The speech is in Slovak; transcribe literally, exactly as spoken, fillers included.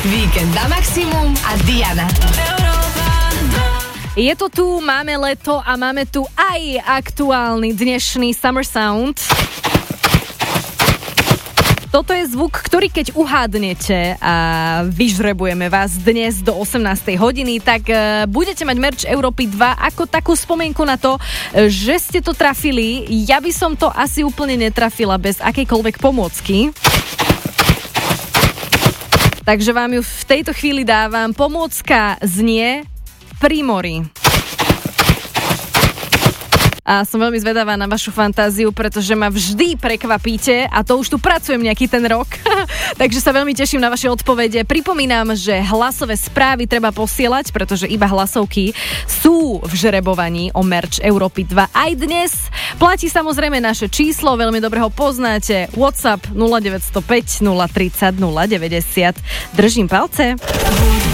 Víkend na maximum a Diana. Je to tu, máme leto a máme tu aj aktuálny dnešný Summer Sound. Toto je zvuk, ktorý keď uhádnete a vyžrebujeme vás dnes do osemnástej hodiny, tak budete mať merch Európy dva ako takú spomienku na to, že ste to trafili. Ja by som to asi úplne netrafila bez akejkoľvek pomôcky. Takže vám ju v tejto chvíli dávam. Pomôcka znie Pri mori. A som veľmi zvedavá na vašu fantáziu, pretože ma vždy prekvapíte a to už tu pracujem nejaký ten rok. Takže sa veľmi teším na vaše odpovede. Pripomínam, že hlasové správy treba posielať, pretože iba hlasovky sú v žrebovaní o merch Európy dva aj dnes. Platí samozrejme naše číslo, veľmi dobre ho poznáte. WhatsApp nula deväť nula päť, nula tri nula, nula deväťdesiat. Držím palce.